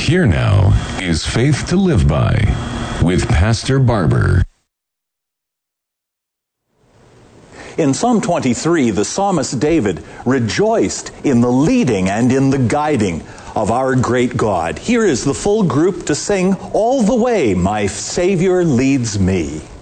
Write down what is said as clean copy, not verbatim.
Here now is Faith to Live By with Pastor Barber. In Psalm 23, the psalmist David rejoiced in the leading and in the guiding of our great God. Here is the full group to sing, "All the Way My Savior Leads Me."